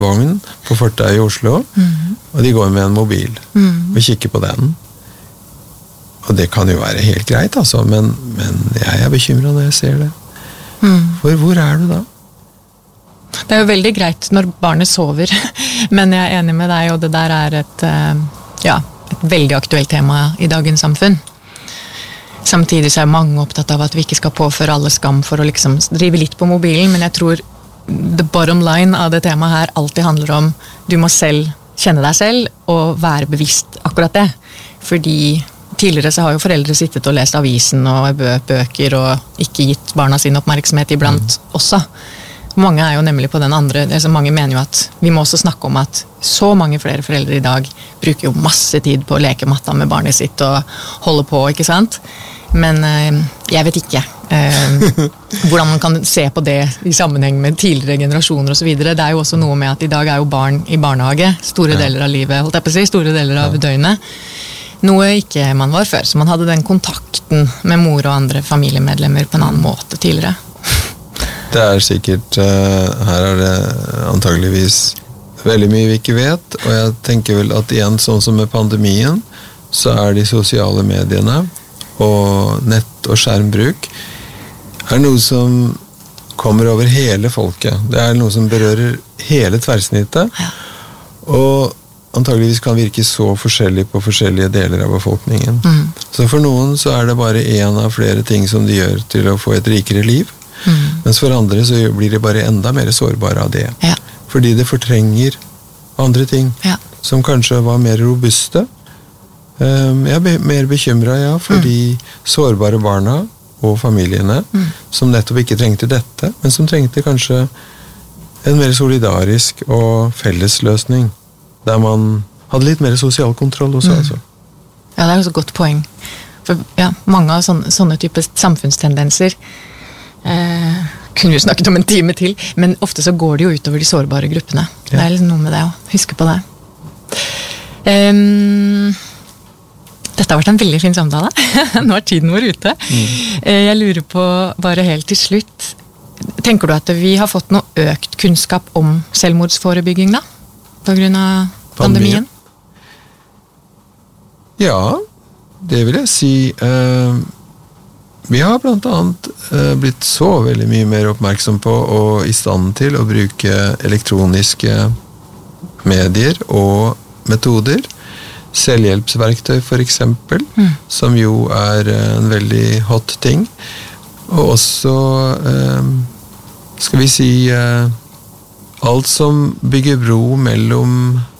vogn på fortauet i Oslo, og de går med en mobil og kikker på den. Og det kan jo være helt greit, altså, men jeg er bekymret når jeg ser det. For hvor er du da? Det er jo veldig greit når barnet sover, men jeg er enig med deg, og det der er et veldig aktuelt tema i dagens samfunn. Samtidig så er mange opptatt av at vi ikke skal påføre alle skam for å liksom drive litt på mobilen, men jeg tror the bottom line av det temaet her alltid handler om du må selv kjenne deg selv og være bevisst akkurat det. Fordi tidligere så har jo foreldre sittet og lest avisen og bøker og ikke gitt barna sin oppmerksomhet iblant også. Mange er jo nemlig på den andre, mange mener jo at vi må også snakke om at så mange flere foreldre i dag bruker jo masse tid på å leke matta med barnet sitt og holde på, ikke sant? Men jeg vet ikke hvordan man kan se på det i sammenheng med tidligere generasjoner og så videre. Det er jo også noe med at i dag er jo barn i barnehage store deler av livet, holdt jeg på å si, store deler av døgnet. Noe ikke man var før, så man hadde den kontakten med mor og andre familiemedlemmer på en annen måte tidligere. Det er sikkert, her er det antageligvis veldig mye vi ikke vet, og jeg tenker vel at igjen, sånn som med pandemien, så er de sosiale mediene og nett- og skjermbruk er noe som kommer over hele folket. Det er noe som berører hele tverrsnittet, og antageligvis kan virke så forskjellig på forskjellige deler av befolkningen. Så for noen så er det bare en av flere ting som de gjør til å få et rikere liv, mens for andre så blir de bare enda mer sårbare av det. Fordi det fortrenger andre ting som kanskje var mer robuste. Jeg er mer bekymret, for de sårbare barna og familiene som nettopp ikke trengte dette, men som trengte kanskje en mer solidarisk og fellesløsning, der man hadde litt mer sosial kontroll også, altså. Ja, det er jo så godt poeng. For mange av sånne typer samfunnstendenser kunne vi snakket om en time til, men ofte så går det jo utover de sårbare gruppene. Det er liksom noe med det å huske på det. Dette har vært en veldig fin samtale. Nå er tiden vår ute. Jeg lurer på, bare helt til slutt, tenker du at vi har fått noe økt kunnskap om selvmordsforebygging da? På grunn av pandemien? Ja, det vil jeg si. Vi har blant annet blitt så veldig mye mer oppmerksom på og i stand til å bruke elektroniske medier og metoder. Selvhjelpsverktøy for eksempel, som jo er en veldig hot ting. Og også, skal vi si, alt som bygger bro mellom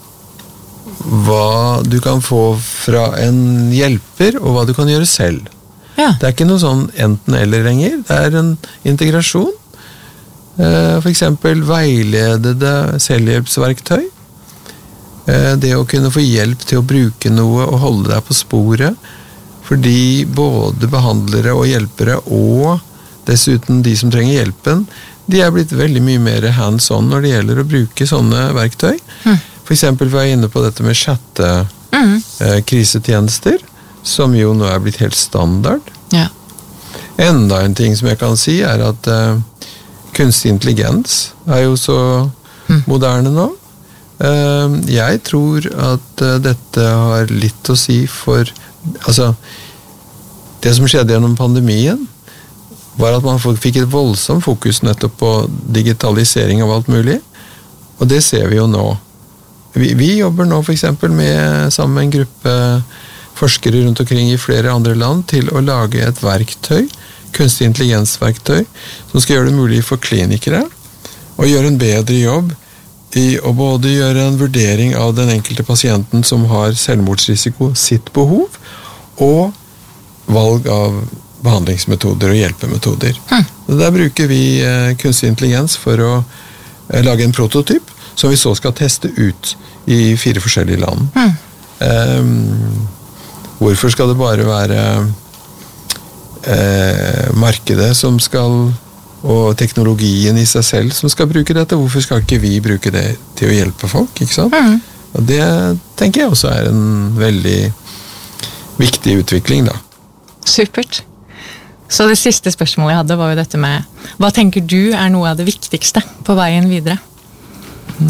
hva du kan få fra en hjelper og hva du kan gjøre selv. Det er ikke noe sånn enten eller lenger, det er en integrasjon. For eksempel veiledede selvhjelpsverktøy. Det å kunne få hjelp til å bruke noe og holde deg på sporet, fordi både behandlere og hjelpere og dessuten de som trenger hjelpen, de er blitt veldig mye mer hands-on når det gjelder å bruke sånne verktøy. For eksempel var jeg inne på dette med krisetjenester, som jo nå er blitt helt standard. Enda en ting som jeg kan si er at kunstig intelligens er jo så moderne nå. Jeg tror at dette har litt å si for, altså, det som skjedde gjennom pandemien, var at man fikk et voldsomt fokus nettopp på digitalisering av alt mulig, og det ser vi jo nå. Vi jobber nå for eksempel sammen med en gruppe forskere rundt omkring i flere andre land til å lage et verktøy, kunstig intelligensverktøy, som skal gjøre det mulig for klinikere å gjøre en bedre jobb i å både gjøre en vurdering av den enkelte pasienten som har selvmordsrisiko, sitt behov, og valg av behandlingsmetoder og hjelpemetoder. Der bruker vi kunstig intelligens for å lage en prototyp som vi så skal teste ut i 4 forskjellige land. Hvorfor skal det bare være markedet som skal, og teknologien i seg selv som skal bruke dette? Hvorfor skal ikke vi bruke det til å hjelpe folk, ikke sant? Og det tenker jeg også er en veldig viktig utvikling da. Supert. Så det siste spørsmålet jeg hadde var jo dette med, hva tenker du er noe av det viktigste på veien videre?